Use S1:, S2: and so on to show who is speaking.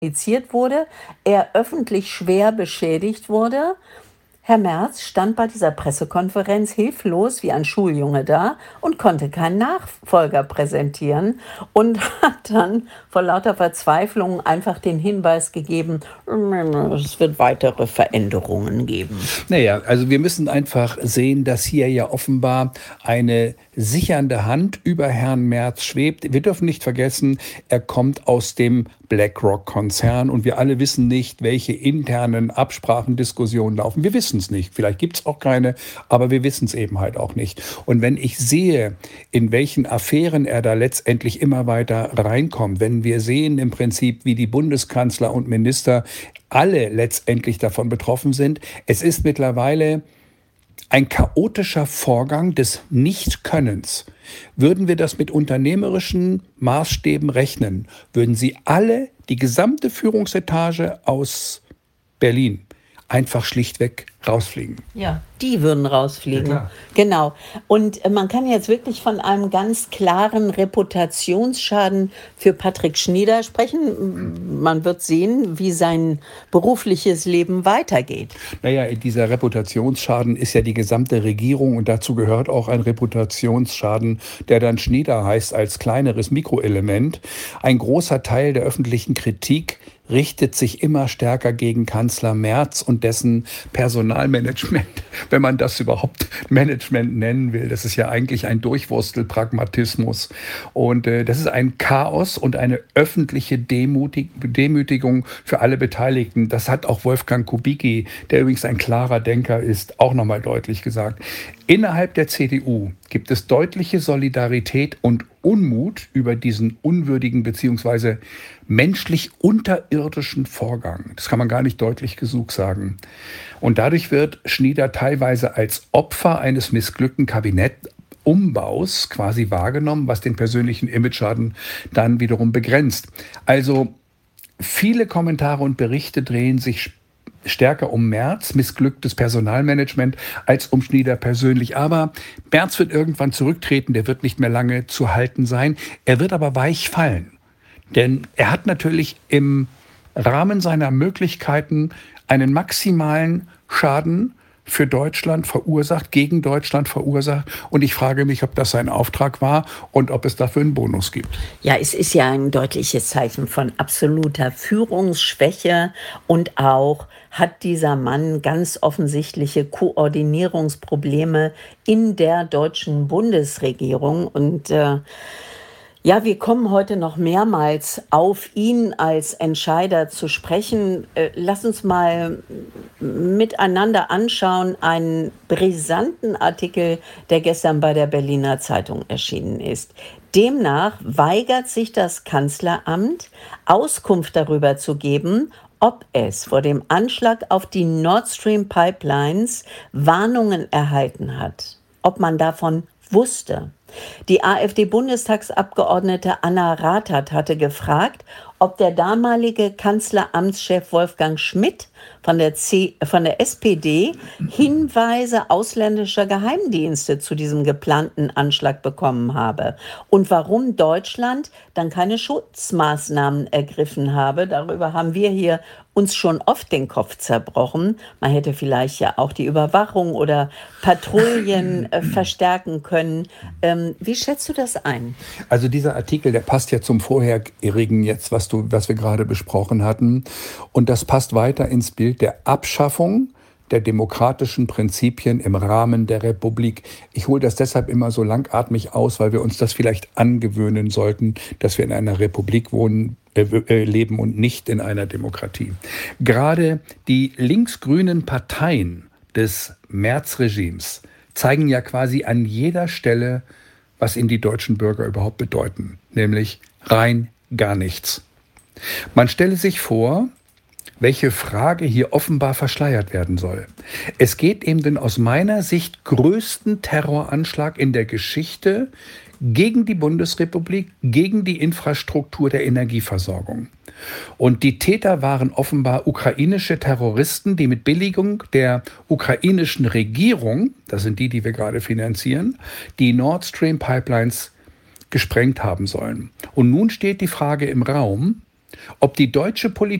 S1: initiiert wurde, er öffentlich schwer beschädigt wurde. Herr Merz stand bei dieser Pressekonferenz hilflos wie ein Schuljunge da und konnte keinen Nachfolger präsentieren und hat dann vor lauter Verzweiflung einfach den Hinweis gegeben, es wird weitere Veränderungen geben.
S2: Naja, also wir müssen einfach sehen, dass hier ja offenbar eine sichernde Hand über Herrn Merz schwebt. Wir dürfen nicht vergessen, er kommt aus dem BlackRock-Konzern und wir alle wissen nicht, welche internen Absprachen, Diskussionen laufen. Wir wissen es nicht. Vielleicht gibt es auch keine, aber wir wissen es eben halt auch nicht. Und wenn ich sehe, in welchen Affären er da letztendlich immer weiter reinkommt, wenn wir sehen im Prinzip, wie die Bundeskanzler und Minister alle letztendlich davon betroffen sind, es ist mittlerweile ein chaotischer Vorgang des Nichtkönnens. Würden wir das mit unternehmerischen Maßstäben rechnen, würden sie alle, die gesamte Führungsetage aus Berlin, einfach schlichtweg rausfliegen.
S1: Ja, die würden rausfliegen.
S2: Ja, klar.
S1: Genau. Und man kann jetzt wirklich von einem ganz klaren Reputationsschaden für Patrick Schnyder sprechen. Man wird sehen, wie sein berufliches Leben weitergeht.
S2: Naja, dieser Reputationsschaden ist ja die gesamte Regierung und dazu gehört auch ein Reputationsschaden, der dann Schnyder heißt als kleineres Mikroelement. Ein großer Teil der öffentlichen Kritik richtet sich immer stärker gegen Kanzler Merz und dessen Personalmanagement, wenn man das überhaupt Management nennen will. Das ist ja eigentlich ein Durchwurstelpragmatismus. Und das ist ein Chaos und eine öffentliche Demütigung für alle Beteiligten. Das hat auch Wolfgang Kubicki, der übrigens ein klarer Denker ist, auch nochmal deutlich gesagt. Innerhalb der CDU gibt es deutliche Solidarität und Unmut über diesen unwürdigen bzw. menschlich unterirdischen Vorgang. Das kann man gar nicht deutlich genug sagen. Und dadurch wird Schnyder teilweise als Opfer eines missglückten Kabinettumbaus quasi wahrgenommen, was den persönlichen Imageschaden dann wiederum begrenzt. Also viele Kommentare und Berichte drehen sich stärker um Merz, missglücktes Personalmanagement, als um Schnyder persönlich. Aber Merz wird irgendwann zurücktreten, der wird nicht mehr lange zu halten sein. Er wird aber weich fallen. Denn er hat natürlich im Rahmen seiner Möglichkeiten einen maximalen Schaden für Deutschland verursacht, gegen Deutschland verursacht. Und ich frage mich, ob das sein Auftrag war und ob es dafür einen Bonus gibt.
S1: Ja, es ist ja ein deutliches Zeichen von absoluter Führungsschwäche und auch hat dieser Mann ganz offensichtliche Koordinierungsprobleme in der deutschen Bundesregierung. Und ja, wir kommen heute noch mehrmals auf ihn als Entscheider zu sprechen. Lass uns mal miteinander anschauen einen brisanten Artikel, der gestern bei der Berliner Zeitung erschienen ist. Demnach weigert sich das Kanzleramt, Auskunft darüber zu geben, ob es vor dem Anschlag auf die Nord Stream Pipelines Warnungen erhalten hat, ob man davon wusste. Die AfD-Bundestagsabgeordnete Anna Rathert hatte gefragt, ob der damalige Kanzleramtschef Wolfgang Schmidt von der SPD Hinweise ausländischer Geheimdienste zu diesem geplanten Anschlag bekommen habe und warum Deutschland dann keine Schutzmaßnahmen ergriffen habe. Darüber haben wir hier uns schon oft den Kopf zerbrochen. Man hätte vielleicht ja auch die Überwachung oder Patrouillen verstärken können. Wie schätzt du das ein?
S2: Also dieser Artikel, der passt ja zum vorherigen jetzt, was wir gerade besprochen hatten. Und das passt weiter ins Bild der Abschaffung der demokratischen Prinzipien im Rahmen der Republik. Ich hole das deshalb immer so langatmig aus, weil wir uns das vielleicht angewöhnen sollten, dass wir in einer Republik leben und nicht in einer Demokratie. Gerade die linksgrünen Parteien des Merz-Regimes zeigen ja quasi an jeder Stelle, was ihnen die deutschen Bürger überhaupt bedeuten, nämlich rein gar nichts. Man stelle sich vor, welche Frage hier offenbar verschleiert werden soll. Es geht um den aus meiner Sicht größten Terroranschlag in der Geschichte gegen die Bundesrepublik, gegen die Infrastruktur der Energieversorgung. Und die Täter waren offenbar ukrainische Terroristen, die mit Billigung der ukrainischen Regierung, das sind die wir gerade finanzieren, die Nord Stream Pipelines gesprengt haben sollen. Und nun steht die Frage im Raum, Ob die deutsche Politik